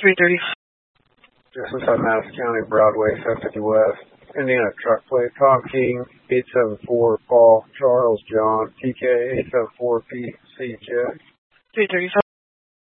330. This is Madison County, Broadway, 750 West. Indiana truck plate, Tom King, 874, Paul, Charles, John, TK, 874, PCJ. 335.